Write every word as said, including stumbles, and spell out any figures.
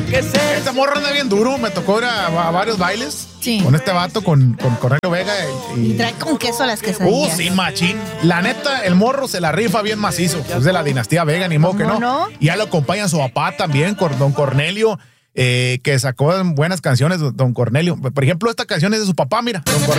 que sé. Este morro anda bien duro. Me tocó ir a, a varios bailes. Sí. Con este vato, con, con Cornelio Vega. Y, Y trae con queso las Uh, quesadillas. sí, machín. La neta, el morro se la rifa bien macizo. Es de la dinastía Vega, ni modo que no. ¿Cómo no? Y ya lo acompaña su papá también, con don Cornelio, eh, que sacó buenas canciones, don Cornelio. Por ejemplo, esta canción es de su papá, mira. Don Cornelio.